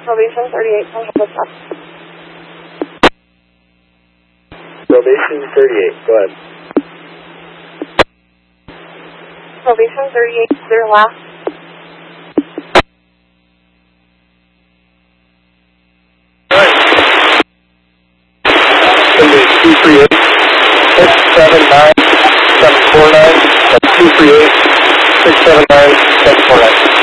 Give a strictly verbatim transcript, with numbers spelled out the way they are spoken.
Probation thirty-eight, come hold us up. Probation thirty-eight, go ahead. Probation thirty-eight, clear last. two three eight, six seven nine, seven four nine. That's two three eight, six seven nine, seven four nine.